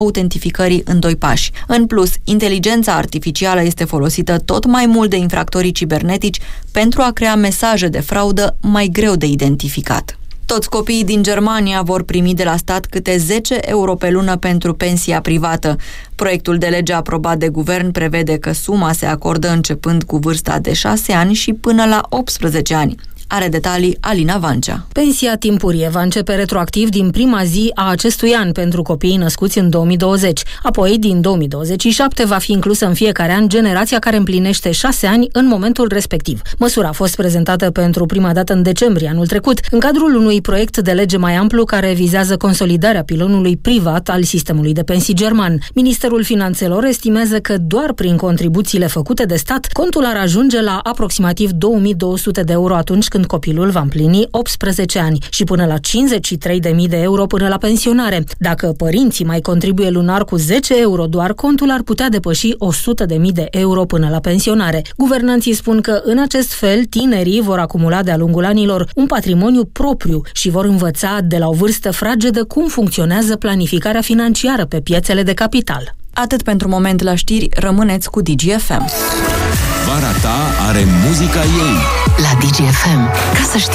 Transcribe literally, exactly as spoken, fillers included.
autentificării în doi pași. În plus, inteligența artificială este folosită tot mai mult de infractorii cibernetici pentru a crea mesaje de fraudă mai greu de identificat. Toți copiii din Germania vor primi de la stat câte zece euro pe lună pentru pensia privată. Proiectul de lege aprobat de guvern prevede că suma se acordă începând cu vârsta de șase ani și până la optsprezece ani. Are detalii Alina Vancea. Pensia timpurie va începe retroactiv din prima zi a acestui an pentru copiii născuți în două mii douăzeci. Apoi, din două mii douăzeci și șapte, va fi inclusă în fiecare an generația care împlinește șase ani în momentul respectiv. Măsura a fost prezentată pentru prima dată în decembrie anul trecut, în cadrul unui proiect de lege mai amplu care vizează consolidarea pilonului privat al sistemului de pensii german. Ministerul Finanțelor estimează că doar prin contribuțiile făcute de stat, contul ar ajunge la aproximativ două mii două sute de euro atunci când copilul va împlini optsprezece ani și până la cincizeci și trei de mii de euro până la pensionare. Dacă părinții mai contribuie lunar cu zece euro doar, contul ar putea depăși o sută de mii de euro până la pensionare. Guvernanții spun că în acest fel tinerii vor acumula de-a lungul anilor un patrimoniu propriu și vor învăța de la o vârstă fragedă cum funcționează planificarea financiară pe piețele de capital. Atât pentru moment la știri, rămâneți cu Digi F M. Vara ta are muzica ei. La Digi F M, ca să știi.